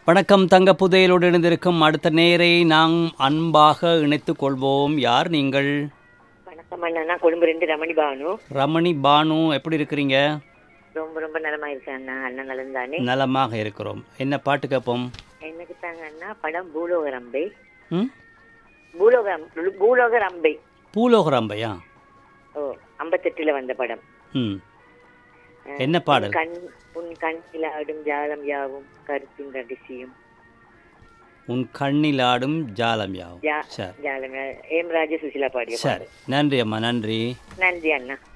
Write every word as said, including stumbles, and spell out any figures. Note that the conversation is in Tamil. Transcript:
வணக்கம். தங்க புதையலோடு இணைந்திருக்கும் அடுத்த நேரை நாம் அன்பாக இணைத்துக் கொள்வோம். யார் நீங்கள்? வணக்கம் அண்ணா, கொழும்பு ரெண்டு ரமணி பானு. ரமணி பானு, எப்படி இருக்கிறீங்க? ரொம்ப ரொம்ப நலமா இருக்கேன் அண்ணா. அண்ணன் நலம் தானே? நலமாக இருக்கிறோம். என்ன பாட்டு கேட்போம்? எனக்கு தாங்க அண்ணா படம் பூலோக ரம்பை. ம் பூலோக பூலோக ரம்பை. பூலோக ரம்பையா? ஓ, ஐம்பத்தெட்டுல வந்த படம். ம் என்ன பாடல்? கண் உன் கண்ணில் ஆடும் ஜாலம் யாவும் கருத்தின் ரகசியம். உன் கண்ணில் ஆடும் ஜாலம் யாவும். ஜாலம் ஏம் ராஜ சுசிலா பாடிய சரி, நன்றி அம்மா, நன்றி. நன்றி அண்ணா.